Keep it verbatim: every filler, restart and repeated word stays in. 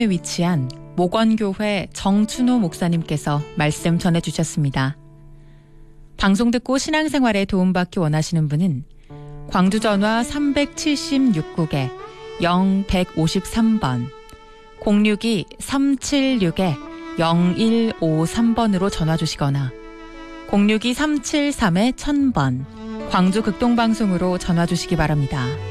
위치한 목원교회 정춘호 목사님께서 말씀 전해주셨습니다. 방송 듣고 신앙생활에 도움받기 원하시는 분은 광주 전화 삼칠육 국에 영 백오십삼 번, 공육이 삼칠육 영일오삼 번으로 전화 주시거나 공육이 삼칠삼 천 번, 광주 극동방송으로 전화 주시기 바랍니다.